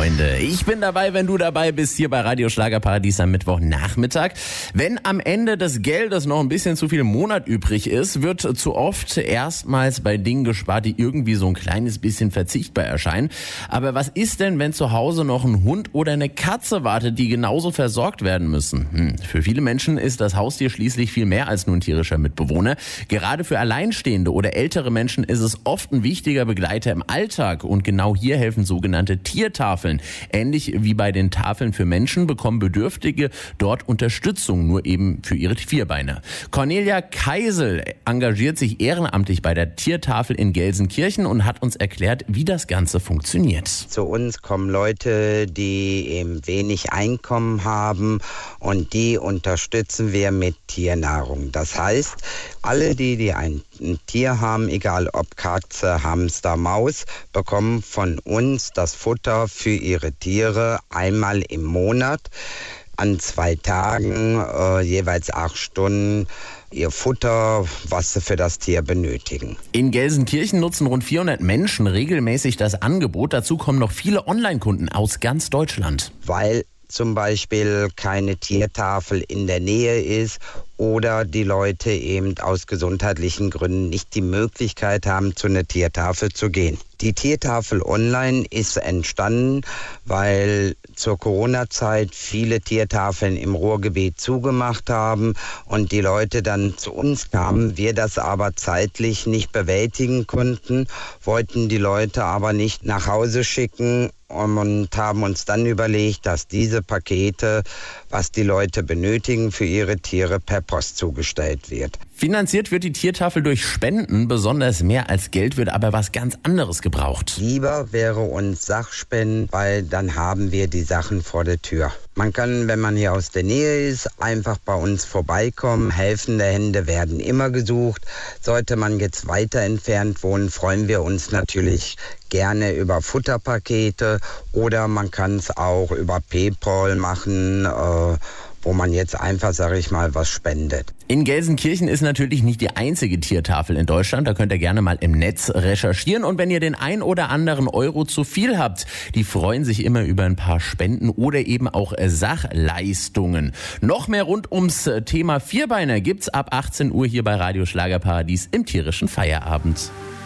Freunde. Ich bin dabei, wenn du dabei bist, hier bei Radio Schlagerparadies am Mittwochnachmittag. Wenn am Ende des Geldes noch ein bisschen zu viel im Monat übrig ist, wird zu oft erstmals bei Dingen gespart, die irgendwie so ein kleines bisschen verzichtbar erscheinen. Aber was ist denn, wenn zu Hause noch ein Hund oder eine Katze wartet, die genauso versorgt werden müssen? Für viele Menschen ist das Haustier schließlich viel mehr als nur ein tierischer Mitbewohner. Gerade für Alleinstehende oder ältere Menschen ist es oft ein wichtiger Begleiter im Alltag. Und genau hier helfen sogenannte Tiertafeln. Ähnlich wie bei den Tafeln für Menschen bekommen Bedürftige dort Unterstützung, nur eben für ihre Vierbeiner. Cornelia Keisel engagiert sich ehrenamtlich bei der Tiertafel in Gelsenkirchen und hat uns erklärt, wie das Ganze funktioniert. Zu uns kommen Leute, die eben wenig Einkommen haben, und die unterstützen wir mit Tiernahrung. Das heißt, alle, die ein Tier haben, egal ob Katze, Hamster, Maus, bekommen von uns das Futter für ihre Tiere einmal im Monat an 2 Tagen, jeweils 8 Stunden. Ihr Futter, was sie für das Tier benötigen. In Gelsenkirchen nutzen rund 400 Menschen regelmäßig das Angebot. Dazu kommen noch viele Online-Kunden aus ganz Deutschland. Weil zum Beispiel keine Tiertafel in der Nähe ist oder die Leute eben aus gesundheitlichen Gründen nicht die Möglichkeit haben, zu einer Tiertafel zu gehen. Die Tiertafel online ist entstanden, weil zur Corona-Zeit viele Tiertafeln im Ruhrgebiet zugemacht haben und die Leute dann zu uns kamen. Wir das aber zeitlich nicht bewältigen konnten, wollten die Leute aber nicht nach Hause schicken und haben uns dann überlegt, dass diese Pakete, was die Leute benötigen für ihre Tiere, per Post zugestellt wird. Finanziert wird die Tiertafel durch Spenden, besonders mehr als Geld wird aber was ganz anderes gebraucht. Lieber wäre uns Sachspenden, weil dann haben wir die Sachen vor der Tür. Man kann, wenn man hier aus der Nähe ist, einfach bei uns vorbeikommen. Helfende Hände werden immer gesucht. Sollte man jetzt weiter entfernt wohnen, freuen wir uns natürlich gerne über Futterpakete, oder man kann es auch über PayPal machen, wo man jetzt einfach, sage ich mal, was spendet. In Gelsenkirchen ist natürlich nicht die einzige Tiertafel in Deutschland. Da könnt ihr gerne mal im Netz recherchieren. Und wenn ihr den ein oder anderen Euro zu viel habt, die freuen sich immer über ein paar Spenden oder eben auch Sachleistungen. Noch mehr rund ums Thema Vierbeiner gibt's ab 18 Uhr hier bei Radio Schlagerparadies im tierischen Feierabend.